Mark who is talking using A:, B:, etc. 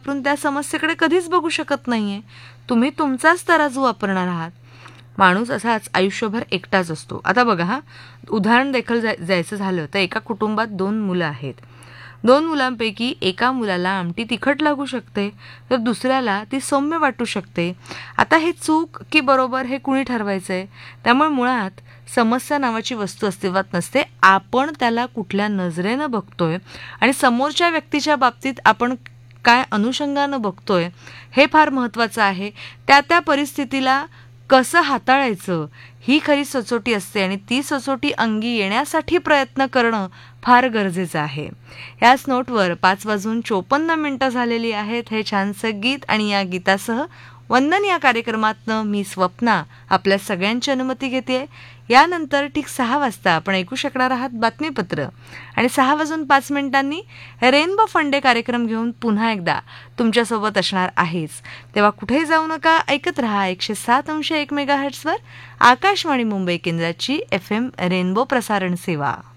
A: वापरून त्या समस्येकडे कधीच बघू शकत नाहीये. तुम्ही तुमचाच तराजू वापरणार आहात. माणूस असाच आयुष्यभर एकटाच असतो. आता बघा हा, उदाहरण देखील जायचं झालं तर एका कुटुंबात 2 मुलं आहेत. 2 मुलांपैकी एका मुलाला आमटी तिखट लागू शकते, तर दुसऱ्याला ती सौम्य वाटू शकते. आता हे चूक की बरोबर हे कुणी ठरवायचंय? त्यामुळे मुळात समस्या नावाची वस्तू अस्तित्वात नसते. आपण त्याला कुठल्या नजरेनं बघतोय आणि समोरच्या व्यक्तीच्या बाबतीत आपण काय अनुषंगानं बघतोय हे फार महत्त्वाचं आहे. त्या परिस्थितीला कसं हाताळायचं ही खरी सचोटी असते आणि ती सचोटी अंगी येण्यासाठी प्रयत्न करणं फार गरजेचं आहे. याच नोटवर 5:54 झालेली आहेत. हे छानसं गीत आणि या गीतासह वंदन या कार्यक्रमातनं मी स्वप्ना आपल्या सगळ्यांची अनुमती घेते. यानंतर ठीक 6 वाजता आपण ऐकू शकणार आहात बातमीपत्र आणि 6:05 रेनबो फंडे कार्यक्रम घेऊन पुन्हा एकदा तुमच्यासोबत असणार आहेच. तेव्हा कुठेही जाऊ नका, ऐकत रहा 107.1 मेगाहर्ट्झवर आकाशवाणी मुंबई केंद्राची FM रेनबो प्रसारण सेवा.